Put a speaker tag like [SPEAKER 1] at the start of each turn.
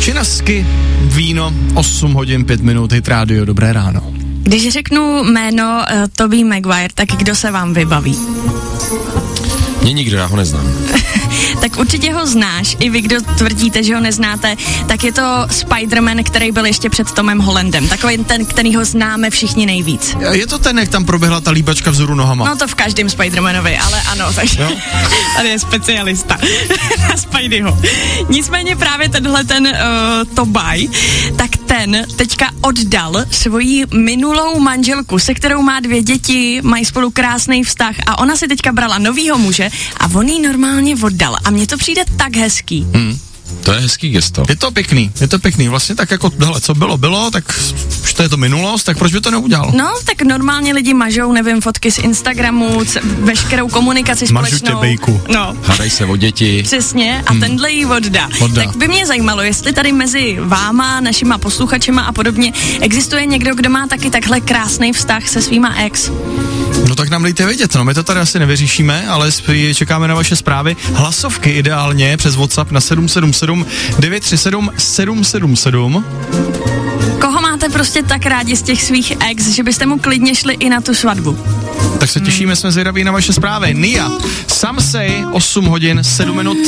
[SPEAKER 1] Činasky, víno, 8 hodin 5 minut, Hit Radio, dobré ráno.
[SPEAKER 2] Když řeknu jméno Tobey Maguire, tak kdo se vám vybaví?
[SPEAKER 3] Mě nikdo, já ho neznám.
[SPEAKER 2] Tak určitě ho znáš, i vy, kdo tvrdíte, že ho neznáte, tak je to Spider-Man, který byl ještě před Tomem Hollandem. Takový ten, který ho známe všichni nejvíc.
[SPEAKER 1] Je to ten, jak tam proběhla ta líbačka vzoru nohama?
[SPEAKER 2] No to v každém Spider-Manovi, ale ano, takže tady je specialista na Spideyho. Nicméně právě tenhle Tobey, tak ten teďka oddal svoji minulou manželku, se kterou má 2 děti, mají spolu krásný vztah a ona si teďka brala novýho muže a on jí normálně oddal. A mně to přijde tak hezký.
[SPEAKER 3] To je hezký gesto.
[SPEAKER 1] Je to pěkný. Vlastně tak jako, hele, co bylo, tak už to je to minulost, tak proč by to neudělal?
[SPEAKER 2] No, tak normálně lidi mažou, nevím, fotky z Instagramu, veškerou komunikaci společnou.
[SPEAKER 1] Mažu tě, bejku.
[SPEAKER 2] No.
[SPEAKER 3] Hádají se o děti.
[SPEAKER 2] Přesně, a tenhle jí oddá. Tak by mě zajímalo, jestli tady mezi váma, našima posluchačema a podobně existuje někdo, kdo má taky takhle krásný vztah se svýma ex.
[SPEAKER 1] No tak nám dejte vědět, no my to tady asi nevyřešíme, ale čekáme na vaše zprávy. Hlasovky ideálně přes WhatsApp na 777 937 777.
[SPEAKER 2] Koho máte prostě tak rádi z těch svých ex, že byste mu klidně šli i na tu svatbu?
[SPEAKER 1] Tak se těšíme, jsme zvědaví na vaše zprávy. Nia, Samsej, 8 hodin 7 minut.